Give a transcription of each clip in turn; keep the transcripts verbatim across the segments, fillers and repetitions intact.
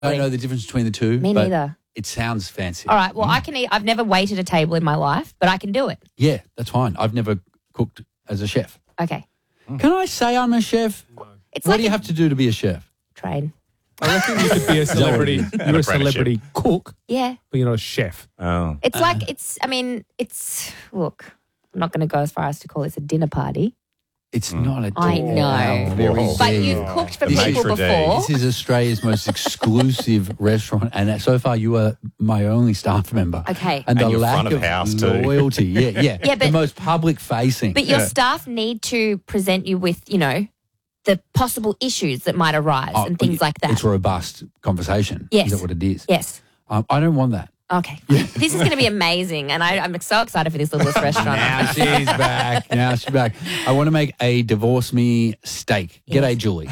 don't know the difference between the two. Me but neither. It sounds fancy. All right, well, I can eat. I've never waited a table in my life, but I can do it. Yeah, that's fine. I've never cooked as a chef. Okay. Can I say I'm a chef? It's what like do you a have to do to be a chef? train. I reckon you could be a celebrity. You're a apprenticeship. celebrity cook, Yeah. but you're not a chef. Oh. It's like, it's, I mean, it's, look, I'm not going to go as far as to call this a dinner party. It's not a I dinner. know. How very Whoa. But dare you've cooked for The people maitre d'. before. This is Australia's most exclusive restaurant, and so far you are my only staff member. Okay. And, And the you're lack front of of house too. loyalty. Yeah, yeah. Yeah, the but- most public facing. But your Yeah. staff need to present you with, you know, the possible issues that might arise Oh, and things like that. It's a robust conversation. Yes. Is that what it is? Yes. Um, I don't want that. Okay. This is going to be amazing, and I, I'm so excited for this littlest restaurant. Now she's back. Now she's back. I want to make a divorce me steak. G'day, Julie.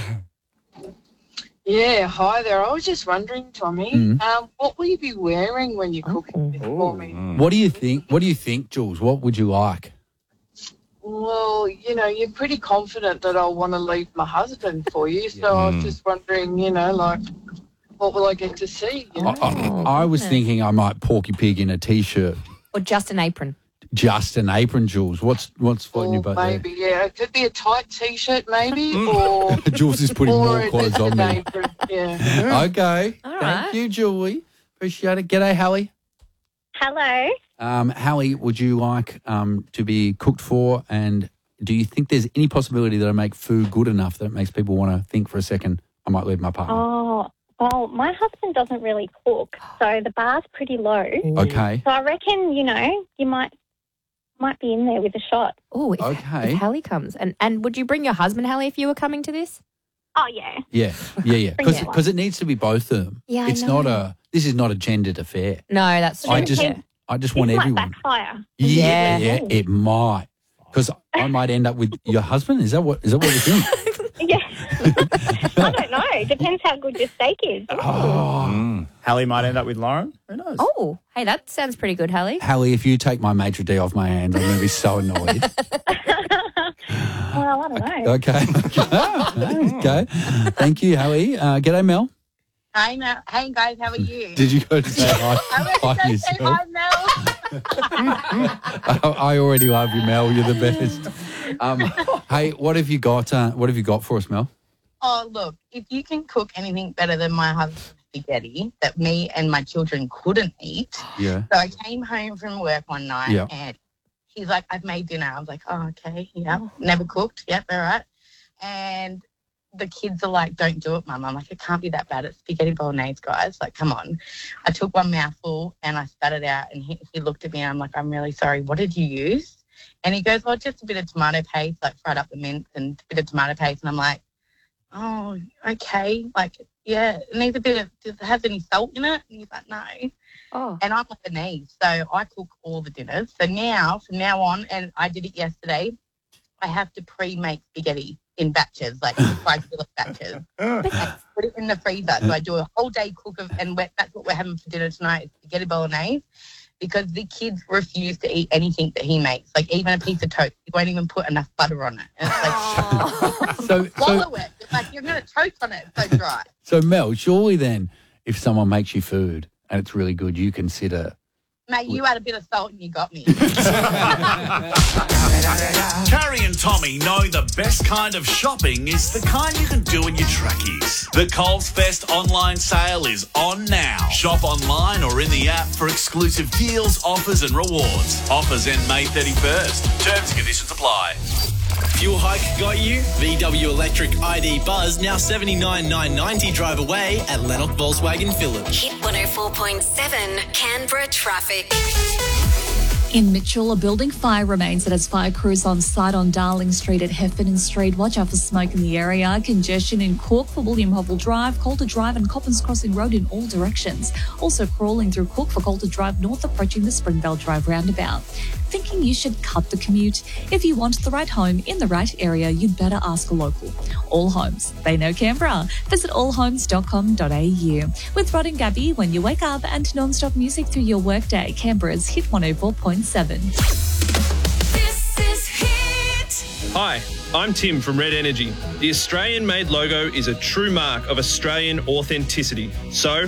Yeah, hi there. I was just wondering, Tommy, Mm. um, what will you be wearing when you're cooking this for me? What do you think? What do you think, Jules? What would you like? Well, you know, you're pretty confident that I'll want to leave my husband for you, so I was just wondering, you know, like, what will I get to see? You know? I, I, I was thinking I might porky pig in a t-shirt. Or just an apron. Just an apron, Jules. What's what's floating your Or boat there? maybe, yeah, it could be a tight T-shirt, maybe, or Jules is putting or more a- clothes just on an me. apron. Yeah. Okay. All Thank right. you, Julie. Appreciate it. G'day, Hallie. Hello. Um, Hallie, would you like um, to be cooked for? And do you think there's any possibility that I make food good enough that it makes people want to think for a second, I might leave my partner? Oh, well, my husband doesn't really cook, so the bar's pretty low. Okay. So I reckon, you know, you might might be in there with a shot. Oh, if, Okay. if Hallie comes. And, and would you bring your husband, Hallie, if you were coming to this? Oh, yeah. Yeah, yeah, yeah. Bring that Because one. it needs to be both of them. Yeah, I It's know. not a, this is not a gendered affair. No, that's true. I just, Yeah. I just This want might everyone. backfire. Yeah, Yeah. yeah, it might. Because I might end up with your husband. Is that what? Is that what we're doing? Yeah. I don't know. Depends how good your steak is. Oh, Hallie might end up with Lauren. Who knows? Oh, hey, that sounds pretty good, Hallie. Hallie, if you take my maitre d' off my hands, I'm going to be so annoyed. Well, I don't know. Okay. okay. Thank you, Hallie. Uh, g'day, Mel. Hi, Mel. Hey, guys, how are you? Did you go to say hi? I hi want to go say yourself? hi, Mel. I, I already love you, Mel. You're the best. Um, hey, what have you got? Uh, what have you got for us, Mel? Oh, look, if you can cook anything better than my husband's spaghetti that me and my children couldn't eat. Yeah. So I came home from work one night Yeah. and he's like, I've made dinner. I was like, oh, okay, yeah. Never cooked. Yep, all right. And the kids are like, don't do it, Mum. I'm like, it can't be that bad. It's spaghetti bolognese, guys. Like, come on. I took one mouthful and I spat it out and he, he looked at me and I'm like, I'm really sorry. What did you use? And he goes, well, just a bit of tomato paste, like fried up the mince and a bit of tomato paste. And I'm like, oh, okay. Like, yeah, it needs a bit of, does it have any salt in it? And he's like, no. Oh. And I'm Lebanese, so I cook all the dinners. So now, from now on, and I did it yesterday, I have to pre-make spaghetti in batches, like five kilo batches. I put it in the freezer. So I do a whole day cook of, and we that's what we're having for dinner tonight, is spaghetti bolognese, because the kids refuse to eat anything that he makes, like even a piece of toast. He won't even put enough butter on it. And it's like, So, so, swallow it. It's like, you're going to toast on it. It's so dry. so, Mel, surely then, if someone makes you food and it's really good, you consider. Mate, you had a bit of salt and you got me. Carrie and Tommy know the best kind of shopping is the kind you can do in your trackies. The Coles Fest online sale is on now. Shop online or in the app for exclusive deals, offers and rewards. Offers end May thirty-first. Terms and conditions apply. Fuel hike got you? V W Electric I D Buzz now seventy-nine thousand nine hundred ninety dollars drive away at Lennox Volkswagen Phillip. Hit one oh four point seven Canberra traffic. In Mitchell, a building fire remains that has fire crews on site on Darling Street at Heffernan Street. Watch out for smoke in the area. Congestion in Cork for William Hovell Drive, Calder Drive and Coppins Crossing Road in all directions. Also crawling through Cork for Calder Drive North approaching the Springvale Drive roundabout. Thinking you should cut the commute? If you want the right home in the right area, you'd better ask a local. All Homes. They know Canberra. Visit all homes dot com dot a u. With Rod and Gabby, when you wake up, and non-stop music through your workday. Canberra's Hit one oh four point seven. This is Hit. Hi, I'm Tim from Red Energy. The Australian-made logo is a true mark of Australian authenticity. So,